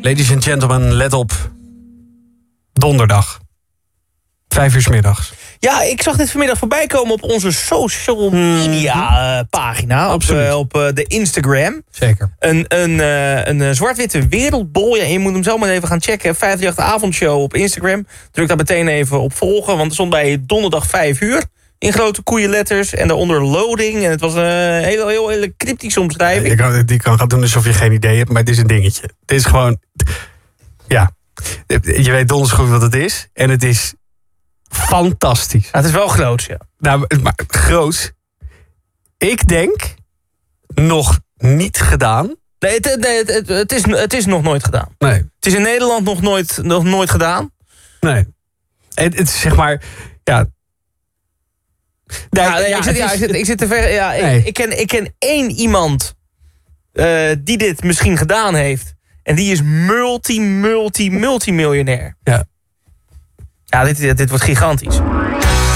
Ladies and gentlemen, let op. Donderdag. 5 uur 's middags. Ja, ik zag dit vanmiddag voorbij komen op onze social media pagina. Op de Instagram. Zeker. Een zwart-witte wereldbol. Ja, je moet hem zo maar even gaan checken. 538 avondshow op Instagram. Druk daar meteen even op volgen. Want er stond bij donderdag 5 uur. In grote koeienletters. En daaronder loading. En het was een heel cryptische omschrijving. Ja, die kan gaan doen alsof je geen idee hebt. Maar het is een dingetje. Het is gewoon... Ja. Je weet donders goed wat het is. En het is... fantastisch. Ja, het is wel groots, ja. Nou, maar groots. Ik denk nog niet gedaan. Nee, het is nog nooit gedaan. Nee. Het is in Nederland nog nooit gedaan. Nee. Het is zeg maar... Ja. Ik zit te ver. Ja, Nee. Ik ken één iemand die dit misschien gedaan heeft. En die is multimiljonair. Ja. Ja, dit wordt gigantisch.